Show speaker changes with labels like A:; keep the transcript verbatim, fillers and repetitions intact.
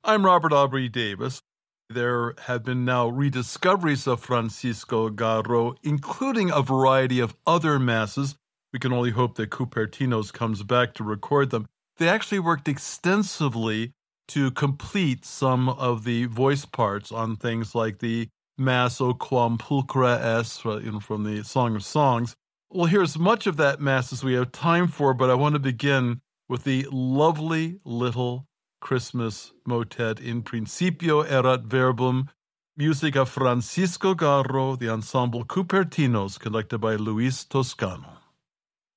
A: I'm Robert Aubrey Davis. There have been now rediscoveries of Francisco Garro, including a variety of other masses. We can only hope that Cupertinos comes back to record them. They actually worked extensively to complete some of the voice parts on things like the Mass O Quam Pulchra Es from the Song of Songs. We'll hear as much of that Mass as we have time for, but I want to begin with the lovely little Christmas motet In Principio Erat Verbum, music of Francisco Garro, the ensemble Cupertinos, conducted by Luis Toscano.